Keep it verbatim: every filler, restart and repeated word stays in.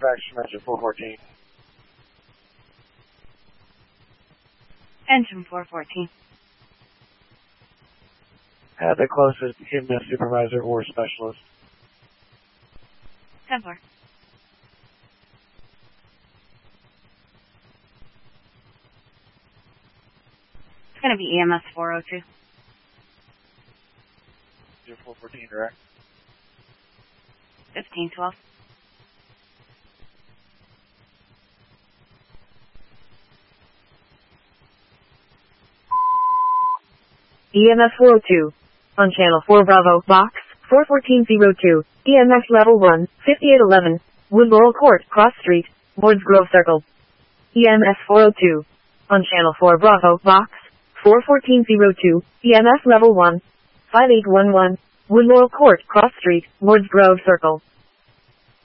fracture engine four fourteen. Engine four fourteen. At the closest E M S supervisor or specialist. ten four. It's going to be E M S four oh two. four fourteen, direct. fifteen twelve. E M S four oh two. On channel four Bravo, box, four fourteen oh two, E M S level one, fifty-eight eleven, Wood Laurel Court, Cross Street, Wards Grove Circle. E M S four oh two. On channel four Bravo, box, four fourteen oh two, E M S level one, five eight one one, Wood Laurel Court, Cross Street, Wards Grove Circle.